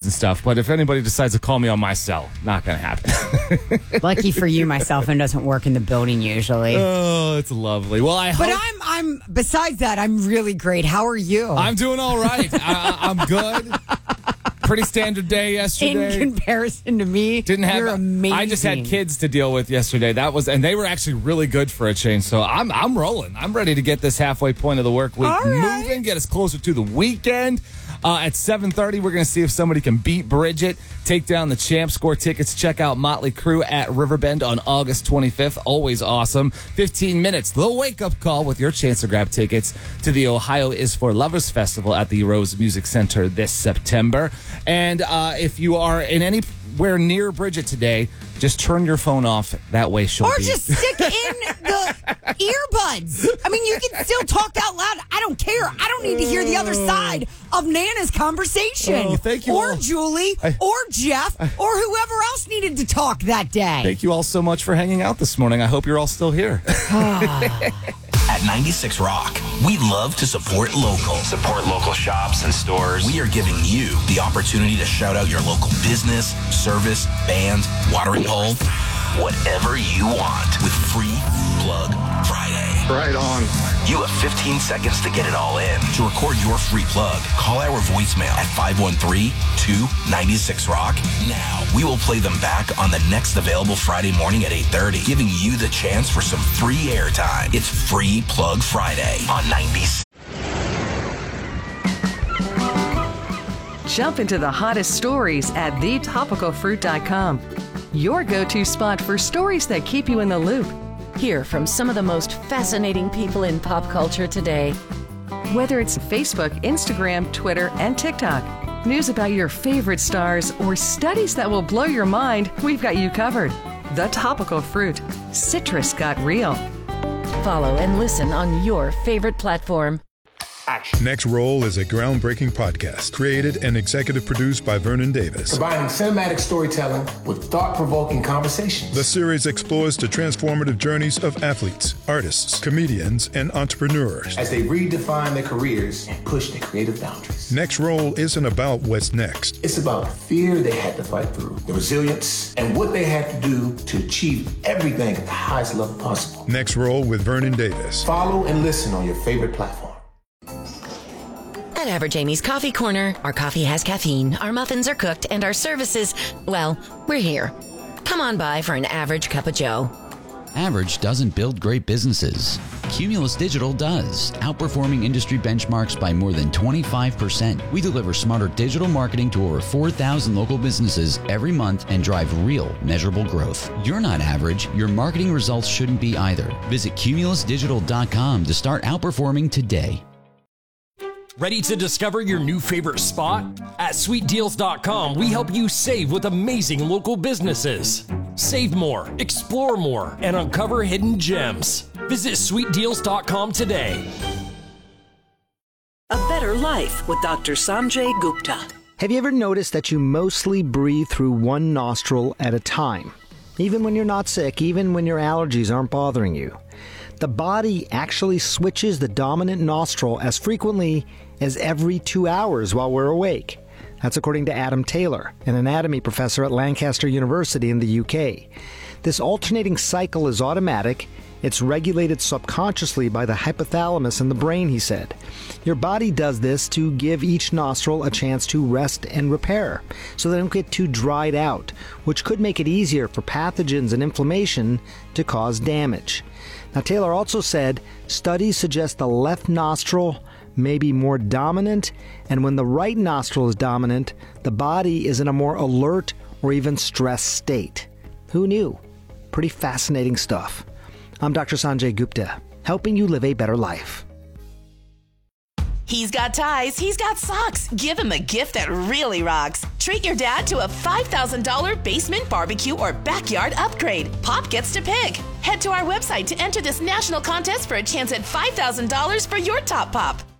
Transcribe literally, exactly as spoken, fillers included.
and stuff. But if anybody decides to call me on my cell, not going to happen. Lucky for you, my cell phone doesn't work in the building usually. Oh, it's lovely. Well, I. But hope- I'm, I'm. Besides that, I'm really great. How are you? I'm doing all right. I, I'm good. Pretty standard day yesterday. In comparison to me, Didn't have. you're amazing. I just had kids to deal with yesterday. That was, and they were actually really good for a change. So I'm, I'm rolling. I'm ready to get this halfway point of the work week All right. moving, get us closer to the weekend. Uh, at seven thirty, we're going to see if somebody can beat Bridget, take down the champ, score tickets, check out Motley Crue at Riverbend on August twenty-fifth. Always awesome. fifteen minutes, the wake-up call with your chance to grab tickets to the Ohio is for Lovers Festival at the Rose Music Center this September. And uh, if you are in anywhere near Bridget today, just turn your phone off. That way she'll Or be... just stick in the earbuds. I mean, you can still talk out loud. I don't care. I don't need to hear the other side of Nana's conversation. Oh, thank you Or all. Julie, I- or Jeff, or whoever else needed to talk that day. Thank you all so much for hanging out this morning. I hope you're all still here. At ninety-six Rock, we love to support local. Support local shops and stores. We are giving you the opportunity to shout out your local business, service, band, watering hole, whatever you want with Free Plug Friday. Right on. You have fifteen seconds to get it all in. To record your free plug, call our voicemail at five one three, two nine six, rock now. We will play them back on the next available Friday morning at eight thirty, giving you the chance for some free airtime. It's Free Plug Friday on ninety-six. Jump into the hottest stories at the topical fruit dot com. Your go-to spot for stories that keep you in the loop. Hear from some of the most fascinating people in pop culture today. Whether it's Facebook, Instagram, Twitter, and TikTok, news about your favorite stars, or studies that will blow your mind, we've got you covered. The Topical Fruit. Citrus got real. Follow and listen on your favorite platform. Next Roll is a groundbreaking podcast created and executive produced by Vernon Davis. Combining cinematic storytelling with thought-provoking conversations. The series explores the transformative journeys of athletes, artists, comedians, and entrepreneurs as they redefine their careers and push their creative boundaries. Next Roll isn't about what's next. It's about the fear they had to fight through, the resilience, and what they had to do to achieve everything at the highest level possible. Next Roll with Vernon Davis. Follow and listen on your favorite platform. At Average Amy's Coffee Corner, our coffee has caffeine, our muffins are cooked, and our services, well, we're here. Come on by for an average cup of joe. Average doesn't build great businesses. Cumulus Digital does, outperforming industry benchmarks by more than twenty-five percent. We deliver smarter digital marketing to over four thousand local businesses every month and drive real, measurable growth. You're not average. Your marketing results shouldn't be either. Visit cumulus digital dot com to start outperforming today. Ready to discover your new favorite spot? At sweet deals dot com, we help you save with amazing local businesses. Save more, explore more, and uncover hidden gems. Visit sweet deals dot com today. A Better Life with Doctor Sanjay Gupta. Have you ever noticed that you mostly breathe through one nostril at a time? Even when you're not sick, even when your allergies aren't bothering you. The body actually switches the dominant nostril as frequently as every two hours while we're awake. That's according to Adam Taylor, an anatomy professor at Lancaster University in the U K. This alternating cycle is automatic. It's regulated subconsciously by the hypothalamus in the brain, he said. Your body does this to give each nostril a chance to rest and repair, so they don't get too dried out, which could make it easier for pathogens and inflammation to cause damage. Now, Taylor also said studies suggest the left nostril may be more dominant, and when the right nostril is dominant, the body is in a more alert or even stressed state. Who knew? Pretty fascinating stuff. I'm Doctor Sanjay Gupta, helping you live a better life. He's got ties, he's got socks. Give him a gift that really rocks. Treat your dad to a five thousand dollars basement barbecue or backyard upgrade. Pop gets to pick. Head to our website to enter this national contest for a chance at five thousand dollars for your top pop.